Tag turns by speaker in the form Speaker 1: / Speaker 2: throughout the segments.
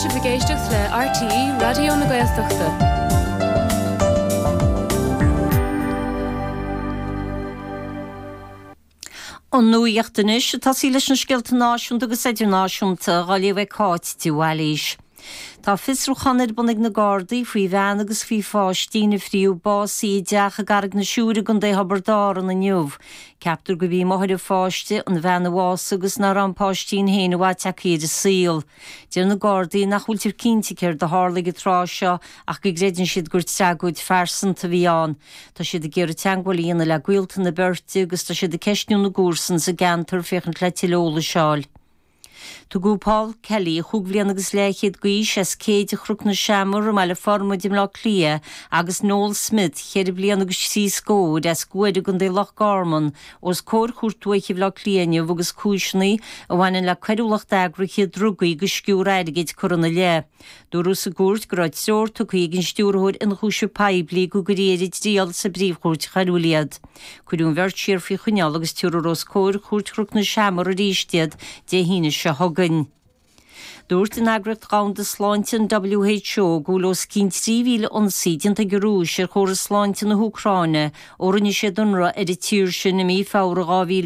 Speaker 1: si bhgéisteach le RTE Radio na Gaeltachta.
Speaker 2: An nuíochtanis tá sí leis an scialta náisiúnta agus idirnáisiúnta gáilíomh cáit tíhhailís. Tá fisrúchanid bunig na Gardaí faoi bhean agus faoi fáistína fríú básaí deacha garag na siúra gon dé habardár an na nniuh. Ceaptar go bhí mothir fáiste an bhean bhása agus na rampáistín héana bhá teachíad a síl. Dear na Gardaí nach chuiltir cínta céir de hálaigh a tráseo ach go gréidann siad gur teagúid fersanta bhí an. Tá siad a ggéir teangháilíonna le ghuiilta na berta agus tá siad a ceisniú na gúrsan sa gantar féchan le tilóla seáil. Tugu Paul Kelly chuglian agus leichiad gois as céide chrúc na seamar meile formudim le clia agus Noel Smith chéir blian agus sí scód as cuaide gon dé Loch Garman os cór chuirtuaiche le cliaine agus cúisnaí a bhhain le ceúlacht agraché drugaí go sciúráidigid corona le. Dúrú sa gúirt go ráid seirta chuigin stúrthóid in chúise peblií go goréirid díal sa bríomhchúirt charúliad. Cuún bheirt siar fao chuneal agus túrós cóir chuirtchrúc na seamar a ríistead de híine se hogan. Dúirt in agracht gáin de sláintin WHO gúlós cín 3,000 onsídin a gurúis ar chóir sláintin na Húcráine ó rinne sé donra ar i tíir sin na mí fára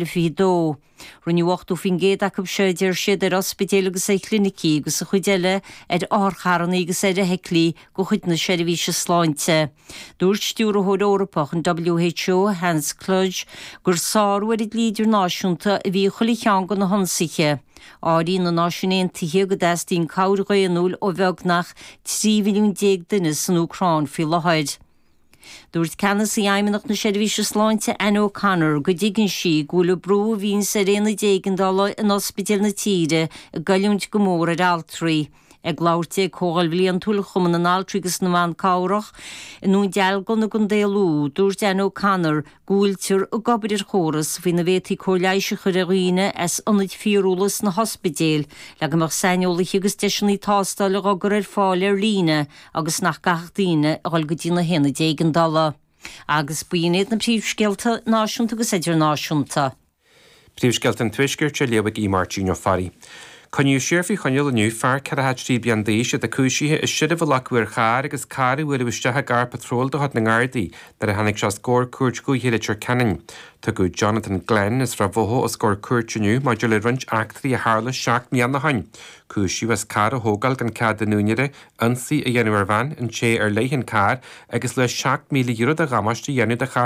Speaker 2: 2022. Rinne wachtú fin géad ac séidir siad ar ospidéal agus é clinicí agus a chuideile ar árcharan agus ar a heclí go chuid na seirbhí se sláinte. Dúirt stúrthóid Eorpach an WHO Hans Kluge gur sáúir i líidir náisiúnta a bhí chulaí cheangan na honsaige. Áí na náisiúnéontaithe go d'astín cabhraíonúil ó bheag nach 3,000,000 duine san Ucrán fi lehaid. Dúirt ceannas í aimimeach na seirbhí se sláinte Ann O'Connor go dtí si gúla brú bhín sa réna dégandála in ospidéal na tíre a gaiúnt go mór ar altraí. Ag láirte cógáil bhíon túla chuman an altrigus na bhain cáireach in nún dealgan na gon déalú dúirt Ann O'Connor gúiltir a gobair chóras hí na bhétaí cóirléise chu réine as anid fiúlas na hospidéal le go mar seinolaigh agus deisinaí tástáil a gur ar fáil ar líne agus nach gachdaíine a gáil go dtí na héna déagandala. Agus buoinéad na príomhscealta náisiúnta agus idirnáisiúnta.
Speaker 3: Príomhscealta an tuisgurt se léabhah í Martin O'Farry. Coniú siirfí chuneal aniu fear carahat trí biandéis a cúisithe is siad bh lechhuiir char agus carí bhfuil bhistethe gar patróil do hat na Gardaí dar a hanig se scór cuairt go héile tir canin. Tá go Jonathan Glenn is fra bhóthó a scór cuairtiniu má de le rint achtarí a hála 7 míana na hain. Cúisí was car a hógal gan cad a núineire ansaí a dhéanú ar bhain an sé ar leihann car agus le 7,000 euro a gamaiste dhéanú de char